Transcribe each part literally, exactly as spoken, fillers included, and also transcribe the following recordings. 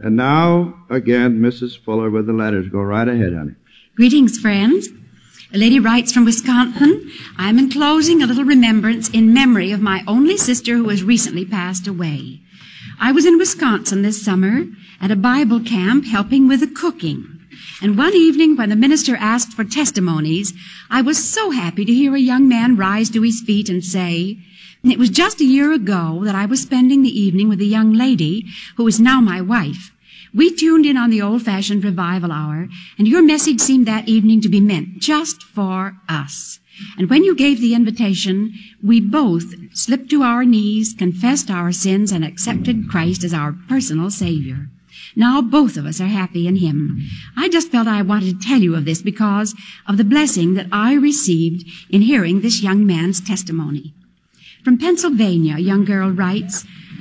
And now, again, Missus Fuller with the letters. Go right ahead, honey. Greetings, friends. A lady writes from Wisconsin. I'm enclosing a little remembrance in memory of my only sister who has recently passed away. I was in Wisconsin this summer at a Bible camp helping with the cooking. And one evening when the minister asked for testimonies, I was so happy to hear a young man rise to his feet and say, it was just a year ago that I was spending the evening with a young lady who is now my wife. We tuned in on the old-fashioned revival hour, and your message seemed that evening to be meant just for us. And when you gave the invitation, we both slipped to our knees, confessed our sins, and accepted Christ as our personal Savior. Now both of us are happy in Him. I just felt I wanted to tell you of this because of the blessing that I received in hearing this young man's testimony. From Pennsylvania, a young girl writes,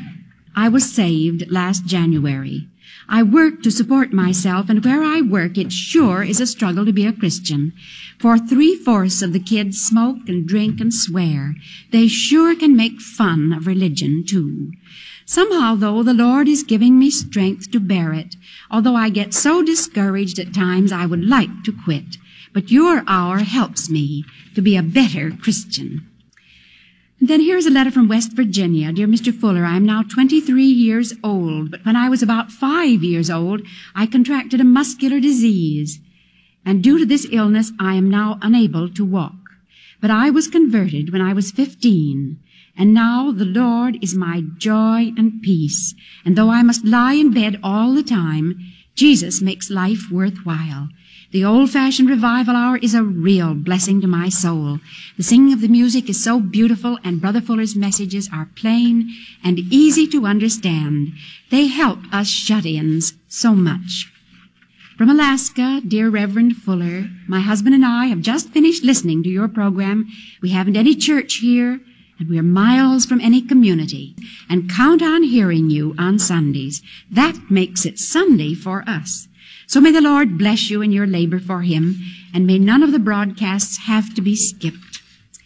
I was saved last January. I work to support myself, and where I work, it sure is a struggle to be a Christian. For three-fourths of the kids smoke and drink and swear. They sure can make fun of religion, too. Somehow, though, the Lord is giving me strength to bear it, although I get so discouraged at times I would like to quit. But your hour helps me to be a better Christian. And then here's a letter from West Virginia. Dear Mister Fuller, I am now twenty-three years old, but when I was about five years old, I contracted a muscular disease. And due to this illness, I am now unable to walk. But I was converted when I was fifteen, and now the Lord is my joy and peace. And though I must lie in bed all the time, Jesus makes life worthwhile. The old-fashioned revival hour is a real blessing to my soul. The singing of the music is so beautiful, and Brother Fuller's messages are plain and easy to understand. They help us shut-ins so much. From Alaska, dear Reverend Fuller, my husband and I have just finished listening to your program. We haven't any church here, and we're miles from any community, and count on hearing you on Sundays. That makes it Sunday for us. So may the Lord bless you in your labor for Him, and may none of the broadcasts have to be skipped.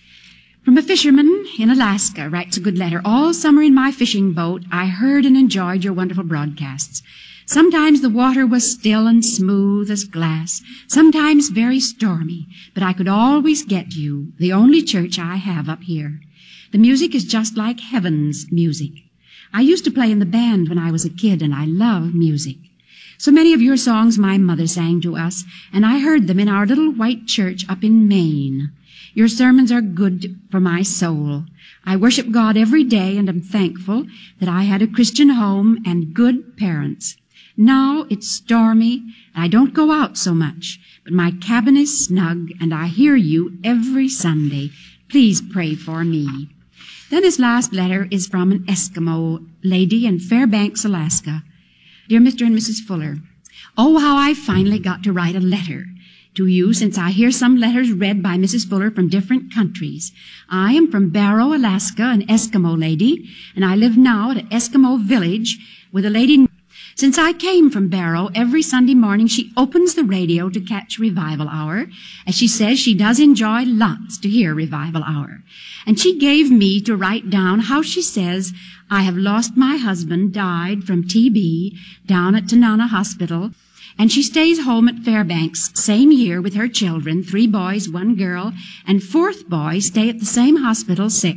From a fisherman in Alaska writes a good letter. All summer in my fishing boat, I heard and enjoyed your wonderful broadcasts. Sometimes the water was still and smooth as glass, sometimes very stormy, but I could always get you, the only church I have up here. The music is just like heaven's music. I used to play in the band when I was a kid, and I love music. So many of your songs my mother sang to us, and I heard them in our little white church up in Maine. Your sermons are good for my soul. I worship God every day, and am thankful that I had a Christian home and good parents. Now it's stormy, and I don't go out so much, but my cabin is snug, and I hear you every Sunday. Please pray for me. Then this last letter is from an Eskimo lady in Fairbanks, Alaska. Dear Mister and Missus Fuller, oh, how I finally got to write a letter to you, since I hear some letters read by Missus Fuller from different countries. I am from Barrow, Alaska, an Eskimo lady, and I live now at an Eskimo village with a lady. Since I came from Barrow, every Sunday morning she opens the radio to catch Revival Hour. As she says, she does enjoy lots to hear Revival Hour. And she gave me to write down how she says, I have lost my husband, died from T B, down at Tanana Hospital, and she stays home at Fairbanks same year with her children, three boys, one girl, and fourth boy stay at the same hospital sick.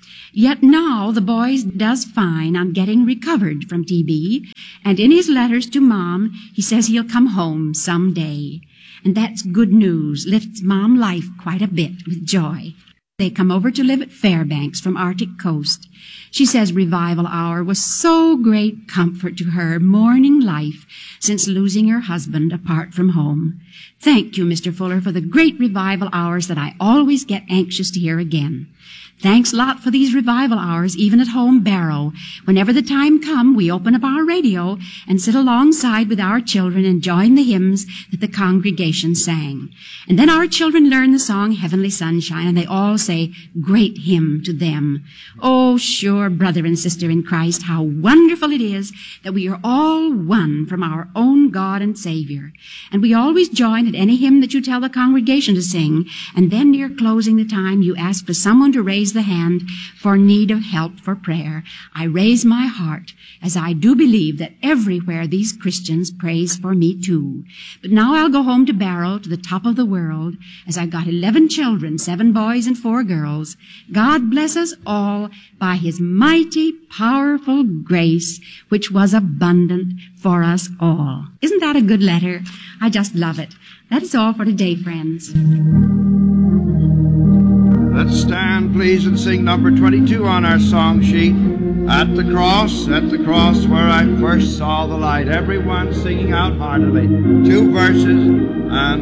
Yet now the boy does fine on getting recovered from T B, and in his letters to Mom, he says he'll come home someday. And that's good news, lifts Mom life quite a bit with joy. They come over to live at Fairbanks from Arctic Coast. She says Revival Hour was so great comfort to her mourning life since losing her husband apart from home. Thank you, Mister Fuller, for the great Revival Hours that I always get anxious to hear again. Thanks a lot for these Revival Hours, even at home, Barrow. Whenever the time comes, we open up our radio and sit alongside with our children and join the hymns that the congregation sang. And then our children learn the song Heavenly Sunshine, and they all say, great hymn to them. Oh, sure, brother and sister in Christ, how wonderful it is that we are all one from our own God and Savior. And we always join at any hymn that you tell the congregation to sing, and then near closing the time, you ask for someone to raise the hand for need of help for prayer, I raise my heart, as I do believe that everywhere these Christians prays for me too. But now I'll go home to Barrow, to the top of the world, as I've got eleven children, seven boys and four girls. God bless us all by His mighty, powerful grace, which was abundant for us all. Isn't that a good letter? I just love it. That is all for today, friends. Let's stand, please, and sing number twenty-two on our song sheet. At the cross, at the cross where I first saw the light. Everyone singing out heartily. Two verses and